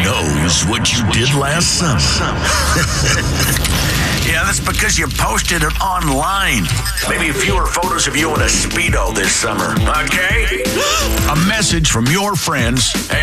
knows what you did last summer. Yeah, that's because you posted it online. Maybe fewer photos of you in a Speedo this summer, okay? A message from your friends